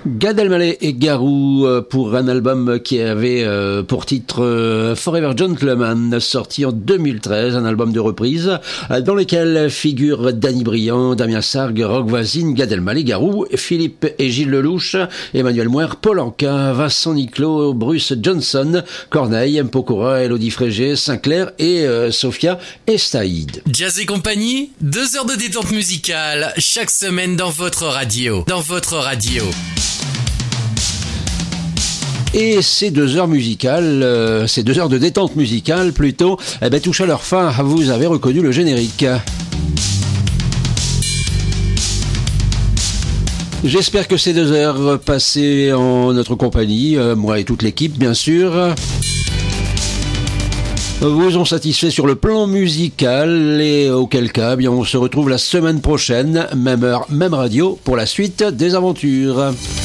Gad Elmaleh et Garou pour un album qui avait pour titre Forever Gentleman, sorti en 2013, un album de reprise dans lequel figurent Danny Briand, Damien Sargue, Roch Voisine, Gad Elmaleh, Garou, Philippe et Gilles Lelouch, Emmanuel Moir, Paul Anka, Vincent Niclot, Bruce Johnson, Corneille, M. Pokora, Elodie Frégé, Sinclair et Sophia Estaïd. Jazz et compagnie, 2 heures de détente musicale chaque semaine dans votre radio. Et ces 2 heures musicales, ces 2 heures de détente musicale plutôt, touchent à leur fin. Vous avez reconnu le générique. J'espère que ces 2 heures passées en notre compagnie, moi et toute l'équipe bien sûr, vous ont satisfait sur le plan musical et auquel cas, on se retrouve la semaine prochaine, même heure, même radio, pour la suite des aventures.